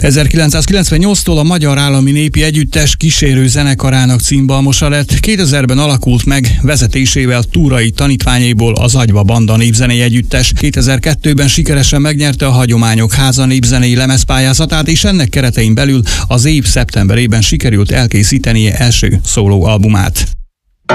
1998-tól a Magyar Állami Népi Együttes kísérő zenekarának címbalmosa lett, 2000-ben alakult meg vezetésével Túrai tanítványaiból az Agyva Banda népzenei együttes. 2002-ben sikeresen megnyerte a Hagyományok Háza népzenei lemezpályázatát, és ennek keretein belül az év szeptemberében sikerült elkészítenie első szólóalbumát.